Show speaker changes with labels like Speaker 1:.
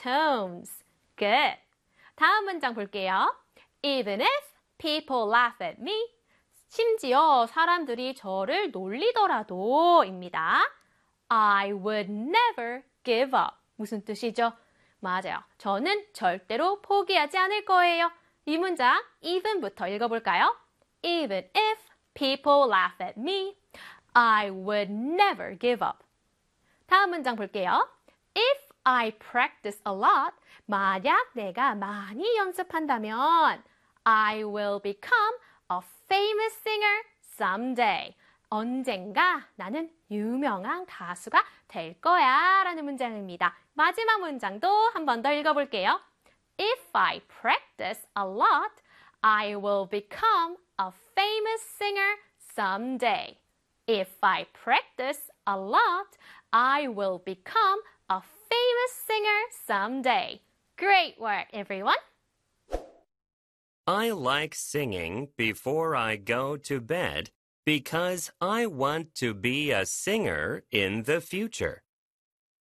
Speaker 1: tones. Good. 다음 문장 볼게요. Even if people laugh at me. 심지어 사람들이 저를 놀리더라도 입니다. I would never give up. 무슨 뜻이죠? 맞아요. 저는 절대로 포기하지 않을 거예요. 이 문장 even부터 읽어볼까요? Even if people laugh at me, I would never give up. 다음 문장 볼게요. If I practice a lot, 만약 내가 많이 연습한다면 I will become a famous singer someday. 언젠가 나는 유명한 가수가 될 거야 라는 문장입니다. 마지막 문장도 한 번 더 읽어볼게요. If I practice a lot, I will become a famous singer someday. If I practice a lot, I will become a famous singer someday. Great work, everyone!
Speaker 2: I like singing before I go to bed because I want to be a singer in the future.